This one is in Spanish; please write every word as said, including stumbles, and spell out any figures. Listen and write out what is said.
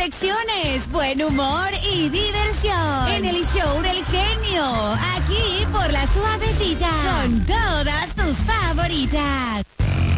reflexiones, buen humor y diversión. En el show del genio. Aquí por La Suavecita.